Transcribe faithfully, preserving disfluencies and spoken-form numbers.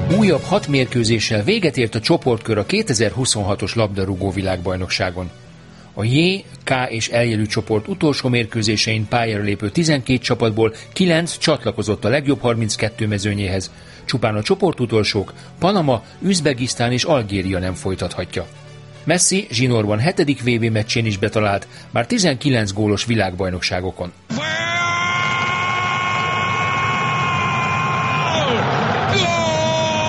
Újabb hat mérkőzéssel véget ért a csoportkör a kétezer-huszonhatos labdarúgó világbajnokságon. A J, K és L jelű csoport utolsó mérkőzésein pályára lépő tizenkét csapatból kilenc csatlakozott a legjobb harminckettő mezőnyéhez. Csupán a csoportutolsók Panama, Üzbegisztán és Algéria nem folytathatja. Messi zsinórban hetedik vé bé meccsén is betalált, már tizenkilenc gólos világbajnokságokon.